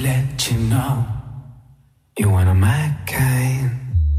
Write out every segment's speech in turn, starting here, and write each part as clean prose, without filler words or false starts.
let you know you're one of my kind.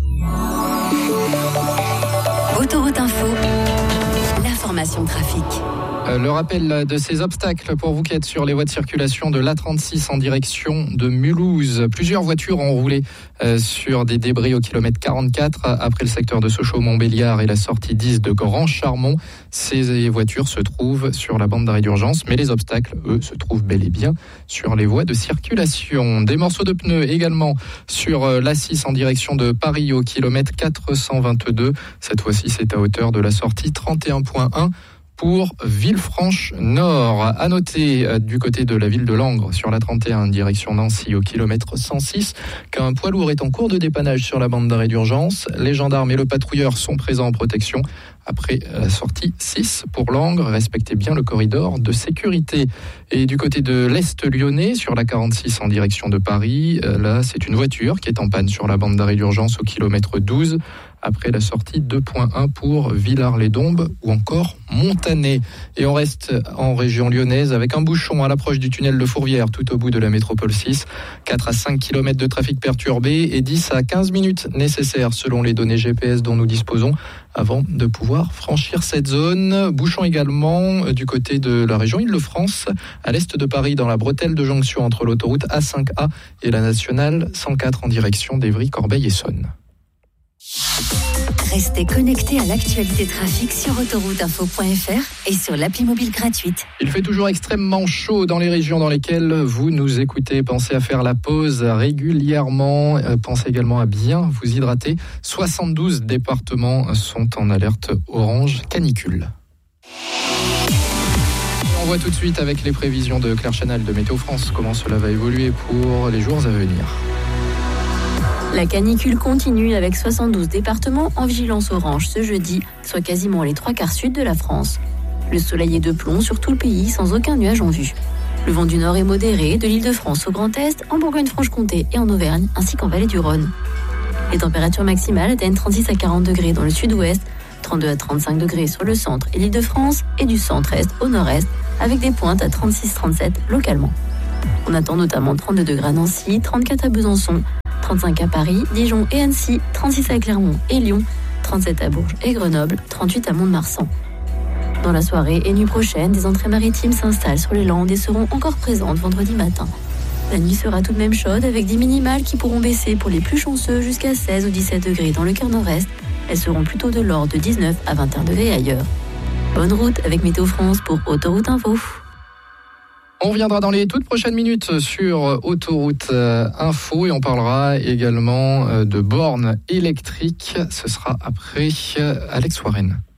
Autoroute Info, l'information trafic. Le rappel de ces obstacles pour vous qui êtes sur les voies de circulation de l'A36 en direction de Mulhouse. Plusieurs voitures ont roulé sur des débris au kilomètre 44 après le secteur de Sochaux-Montbéliard et la sortie 10 de Grand Charmont. Ces voitures se trouvent sur la bande d'arrêt d'urgence, mais les obstacles, eux, se trouvent bel et bien sur les voies de circulation. Des morceaux de pneus également sur l'A6 en direction de Paris au kilomètre 422. Cette fois-ci, c'est à hauteur de la sortie 31.1. pour Villefranche-Nord. À noter du côté de la ville de Langres sur la 31 direction Nancy au kilomètre 106 qu'un poids lourd est en cours de dépannage sur la bande d'arrêt d'urgence. Les gendarmes et le patrouilleur sont présents en protection. Après la sortie 6 pour Langres, respectez bien le corridor de sécurité. Et du côté de l'Est lyonnais, sur la 46 en direction de Paris, là c'est une voiture qui est en panne sur la bande d'arrêt d'urgence au kilomètre 12. Après la sortie 2.1 pour Villars-les-Dombes ou encore Montanet. Et on reste en région lyonnaise avec un bouchon à l'approche du tunnel de Fourvière tout au bout de la métropole 6. 4 à 5 km de trafic perturbé et 10 à 15 minutes nécessaires selon les données GPS dont nous disposons avant de pouvoir franchir cette zone. Bouchon également du côté de la région Île-de-France, à l'est de Paris dans la bretelle de jonction entre l'autoroute A5A et la nationale 104 en direction d'Évry, Corbeil-Essonnes. Restez connectés à l'actualité trafic sur autorouteinfo.fr et sur l'appli mobile gratuite. Il fait toujours extrêmement chaud dans les régions dans lesquelles vous nous écoutez. Pensez à faire la pause régulièrement. Pensez également à bien vous hydrater. 72 départements sont en alerte orange canicule. On voit tout de suite avec les prévisions de Claire Chanal de Météo France comment cela va évoluer pour les jours à venir. La canicule continue avec 72 départements en vigilance orange ce jeudi, soit quasiment les 3/4 sud de la France. Le soleil est de plomb sur tout le pays sans aucun nuage en vue. Le vent du nord est modéré de l'Île-de-France au Grand Est, en Bourgogne-Franche-Comté et en Auvergne, ainsi qu'en vallée du Rhône. Les températures maximales atteignent 36 à 40 degrés dans le sud-ouest, 32 à 35 degrés sur le centre et l'Île-de-France et du centre-est au nord-est, avec des pointes à 36-37 localement. On attend notamment 32 degrés à Nancy, 34 à Besançon, 35 à Paris, Dijon et Annecy, 36 à Clermont et Lyon, 37 à Bourges et Grenoble, 38 à Mont-de-Marsan. Dans la soirée et nuit prochaine, des entrées maritimes s'installent sur les Landes et seront encore présentes vendredi matin. La nuit sera tout de même chaude avec des minimales qui pourront baisser pour les plus chanceux jusqu'à 16 ou 17 degrés dans le cœur nord-est. Elles seront plutôt de l'ordre de 19 à 21 degrés ailleurs. Bonne route avec Météo France pour Autoroute Info. On reviendra dans les toutes prochaines minutes sur Autoroute Info et on parlera également de bornes électriques. Ce sera après Alex Warren.